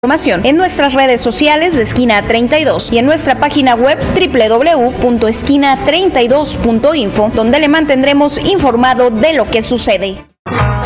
Información en nuestras redes sociales de Esquina 32 y en nuestra página web www.esquina32.info, donde le mantendremos informado de lo que sucede.